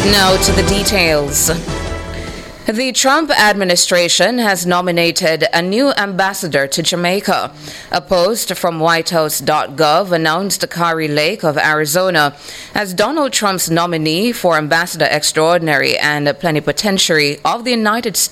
Now to the details. The Trump administration has nominated a new ambassador to Jamaica. A post from WhiteHouse.gov announced Kari Lake of Arizona as Donald Trump's nominee for Ambassador Extraordinary and Plenipotentiary of the United States